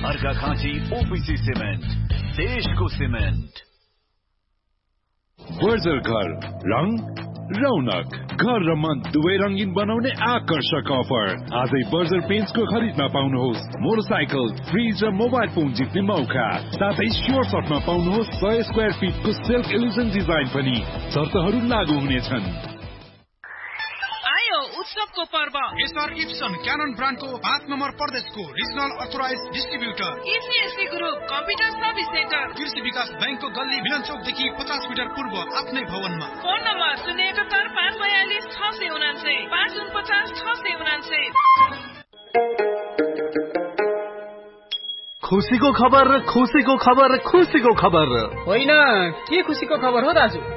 Arghakhanchi OPC cement, देशको cement. Berger घर, रंग रौनक, घर र मन दुवै रंगीन बनाउने आकर्षक अफर। आजै बर्जर पेन्ट्सको खरिदमा पाउनुहोस् मोटरसाइकल, फ्रिज र मोबाइल फोन जित्ने मौका। साथै स्योर सर्टमा पाउनुहोस् 100 स्क्वायर फिटको सिल्क इल्युजन डिजाइन पनि। शर्तहरू लागू हुनेछन्। उत्सवको पर्व एसआर इप्सन क्यानन ब्रान्डको 5 नम्बर प्रदेशको regional authorise distributor इसिएससी group computer service centre कृषि विकास बैंकको गल्ली मिलनचोकदेखि 50 मिटर पूर्व आफ्नै भवनमा। Phone number 071 542 649 549 649। खुसीको खबर, खुसीको खबर, खुसीको खबर। होइन, के खुसीको खबर हो दाजु?